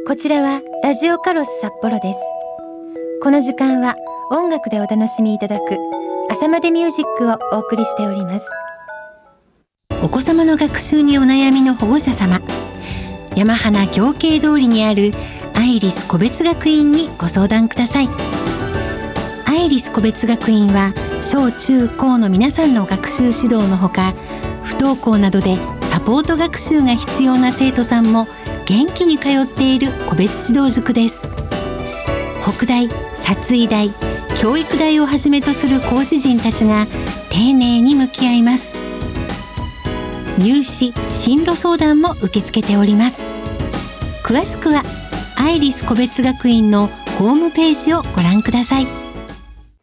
こちらはラジオカロス札幌です。この時間は音楽でお楽しみいただく朝までミュージックをお送りしております。お子様の学習にお悩みの保護者様、山花行慶通りにあるアイリス個別学院にご相談ください。アイリス個別学院は小中高の皆さんの学習指導のほか、不登校などでサポート学習が必要な生徒さんも元気に通っている個別指導塾です。北大、殺医大、教育大をはじめとする講師陣たちが丁寧に向き合います。入試・進路相談も受け付けております。詳しくはアイリス個別学院のホームページをご覧ください。